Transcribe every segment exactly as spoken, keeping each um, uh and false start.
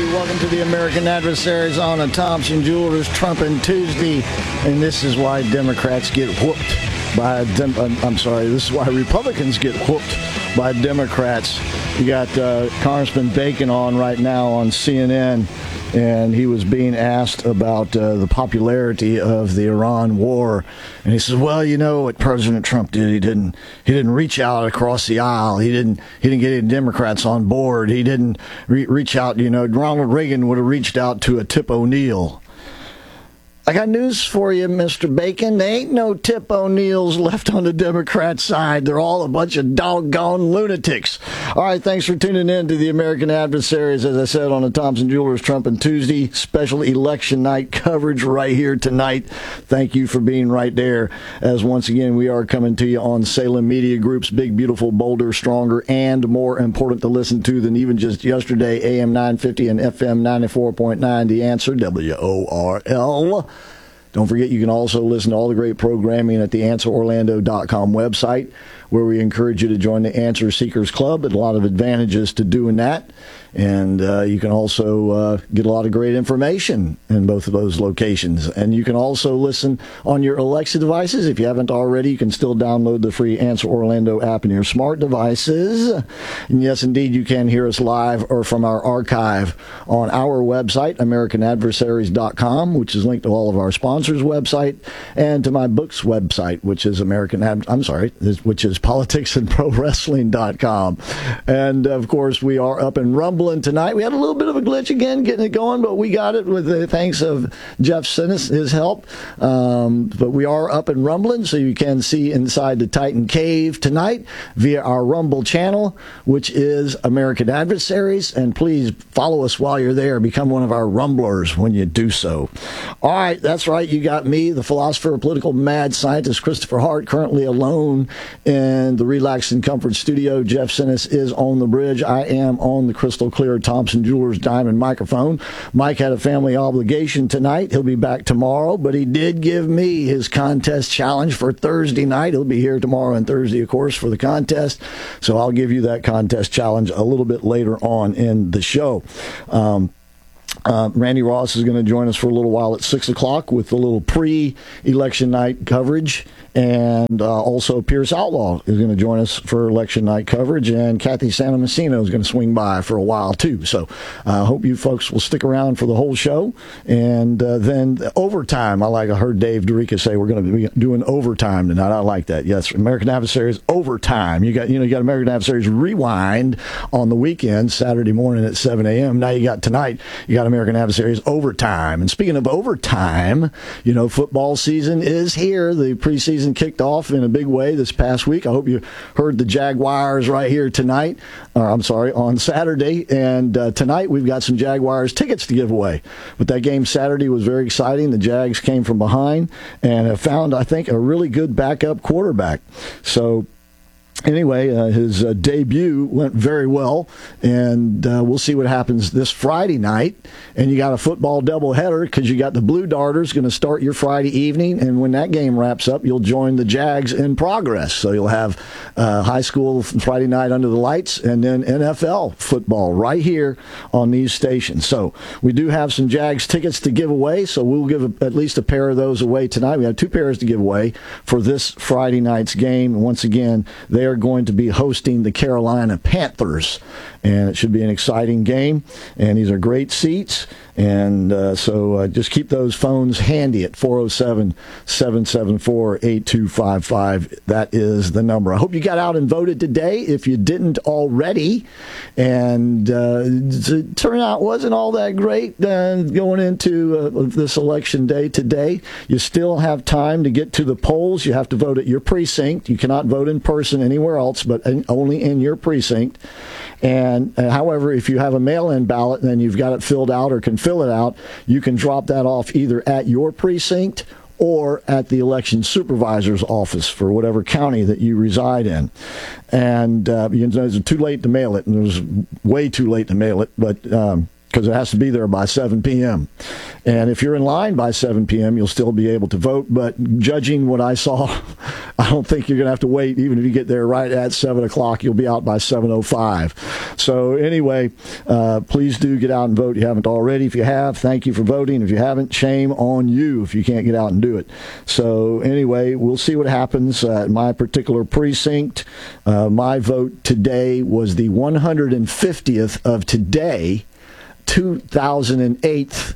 Welcome to the American Adversaries on a Thompson Jewelers Trumpin' Tuesday. And this is why Democrats get whooped by, Dem- I'm sorry, this is why Republicans get whooped by Democrats. You got uh, Congressman Bacon on right now on C N N, and he was being asked about uh, the popularity of the Iran war. And he says, well, you know what President Trump did? He didn't he didn't reach out across the aisle. He didn't he didn't get any Democrats on board. He didn't re- reach out. You know, Ronald Reagan would have reached out to a Tip O'Neill. I got news for you, Mister Bacon. There ain't no Tip O'Neills left on the Democrat side. They're all a bunch of doggone lunatics. All right, thanks for tuning in to the American Adversaries, as I said, on the Thompson Jewelers Trumpin' Tuesday. Special election night coverage right here tonight. Thank you for being right there, as once again, we are coming to you on Salem Media Group's Big, Beautiful, Bolder, Stronger, and more important to listen to than even just yesterday, A M nine fifty and F M ninety-four point nine, The Answer, W O R L. Don't forget, you can also listen to all the great programming at the answer orlando dot com website, where we encourage you to join the Answer Seekers Club. There's a lot of advantages to doing that. And uh, you can also uh, get a lot of great information in both of those locations. And you can also listen on your Alexa devices. If you haven't already, you can still download the free Answer Orlando app in your smart devices. And yes, indeed, you can hear us live or from our archive on our website, american adversaries dot com, which is linked to all of our sponsors' website, and to my book's website, which is American, Ad- I'm sorry, which is politics and pro wrestling dot com. And, of course, we are up and rumbling tonight. We had a little bit of a glitch again getting it going, but we got it with the thanks of Jeff Sinis, his help. Um, but we are up and rumbling, so you can see inside the Titan Cave tonight via our Rumble channel, which is American Adversaries. And please follow us while you're there. Become one of our Rumblers when you do so. All right, that's right. You got me, the philosopher, political mad scientist, Christopher Hart, currently alone in the Relax and Comfort studio. Jeff Sinis is on the bridge. I am on the crystal clear Thompson Jewelers diamond microphone. Mike had a family obligation tonight. He'll be back tomorrow, but he did give me his contest challenge for Thursday night. He'll be here tomorrow and Thursday, of course, for the contest. So I'll give you that contest challenge a little bit later on in the show. Um, Uh, Randy Ross is going to join us for a little while at six o'clock with a little pre-election night coverage. And uh, also Pierce Outlaw is going to join us for election night coverage. And Kathy Santa Messina is going to swing by for a while, too. So I uh, hope you folks will stick around for the whole show. And uh, then the overtime, I like I heard Dave Dorica say we're going to be doing overtime tonight. I like that. Yes, American Adversaries overtime. You got, you know, you got American Adversaries Rewind on the weekend, Saturday morning at seven a.m. Now you got tonight, you got American Adversaries overtime. And speaking of overtime, you know, football season is here. The preseason kicked off in a big way this past week. I hope you heard the Jaguars right here tonight. Or I'm sorry, on Saturday. And uh, tonight we've got some Jaguars tickets to give away. But that game Saturday was very exciting. The Jags came from behind and have found, I think, a really good backup quarterback. So anyway, uh, his uh, debut went very well, and uh, we'll see what happens this Friday night. And you got a football doubleheader because you got the Blue Darters going to start your Friday evening, and when that game wraps up, you'll join the Jags in progress. So you'll have uh, high school Friday night under the lights, and then N F L football right here on these stations. So we do have some Jags tickets to give away, so we'll give a, at least a pair of those away tonight. We have two pairs to give away for this Friday night's game. And once again, they are going to be hosting the Carolina Panthers, and it should be an exciting game. And these are great seats, and uh, so uh, just keep those phones handy at four oh seven, seven seven four, eight two five five. That is the number. I hope you got out and voted today if you didn't already. And uh, the turnout wasn't all that great uh, going into uh, this election day today. You still have time to get to the polls. You have to vote at your precinct. You cannot vote in person anywhere else, but in, only in your precinct. And uh, however, if you have a mail-in ballot and you've got it filled out or can fill it out, you can drop that off either at your precinct or at the election supervisor's office for whatever county that you reside in. And uh, you know, it's too late to mail it, and it was way too late to mail it, but um, because it has to be there by seven p.m. And if you're in line by seven p.m., you'll still be able to vote. But judging what I saw, I don't think you're going to have to wait. Even if you get there right at seven o'clock, you'll be out by seven oh five. So anyway, uh, please do get out and vote. If you haven't already. If you have, thank you for voting. If you haven't, shame on you if you can't get out and do it. So anyway, we'll see what happens uh, at my particular precinct. Uh, my vote today was the one hundred fiftieth of today, two thousand eight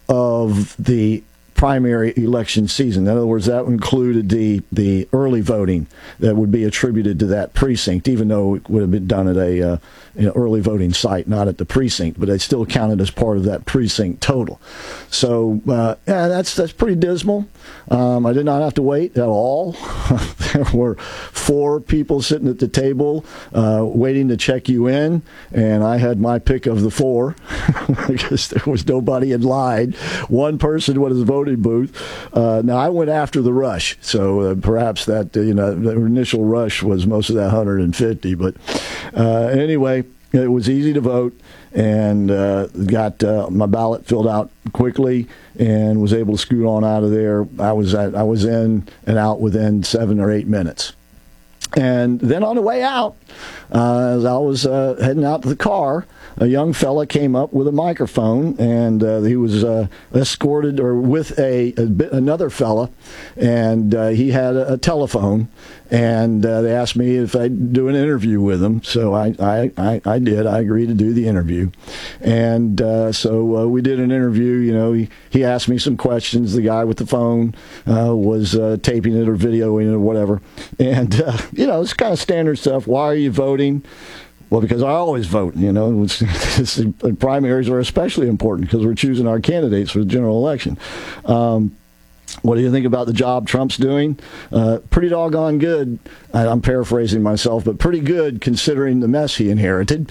of the primary election season. In other words, that included the, the early voting that would be attributed to that precinct, even though it would have been done at a uh, you know, early voting site, not at the precinct, but they still counted as part of that precinct total. So uh, yeah, that's that's pretty dismal. Um, I did not have to wait at all. There were four people sitting at the table uh, waiting to check you in, and I had my pick of the four because there was nobody in line. One person was voting booth. Uh, now I went after the rush, so uh, perhaps that uh, you know the initial rush was most of that one hundred fifty. But uh, anyway, it was easy to vote, and uh, got uh, my ballot filled out quickly, and was able to scoot on out of there. I was at, I was in and out within seven or eight minutes. And then on the way out, uh, as I was uh, heading out to the car, a young fella came up with a microphone, and uh, he was uh, escorted or with a, a bit, another fella, and uh, he had a, a telephone, and uh, they asked me if I'd do an interview with him. So I, I, I, I did. I agreed to do the interview, and uh, so uh, we did an interview. You know, he, he asked me some questions. The guy with the phone uh, was uh, taping it or videoing it or whatever, and uh, you know, it's kind of standard stuff. Why are you voting? Well, because I always vote, you know. It's, it's, primaries are especially important because we're choosing our candidates for the general election. Um, what do you think about the job Trump's doing? Uh, pretty doggone good. I, I'm paraphrasing myself, but pretty good considering the mess he inherited.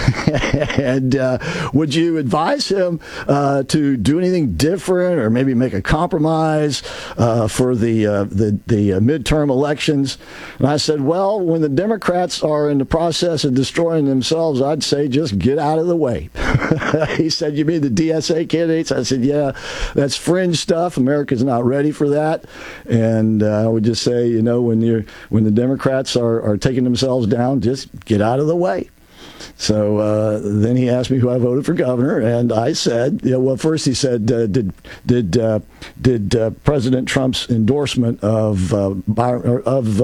And uh, would you advise him uh, to do anything different, or maybe make a compromise uh, for the uh, the, the uh, midterm elections? And I said, well, when the Democrats are in the process of destroying themselves, I'd say just get out of the way. He said, you mean the D S A candidates? I said, yeah, that's fringe stuff. America's not ready for that. And uh, I would just say, you know, when you're when the Democrats are, are taking themselves down, just get out of the way. So uh, then he asked me who I voted for governor, and I said, you know, well, first he said, uh, did did uh, did uh, President Trump's endorsement of uh, of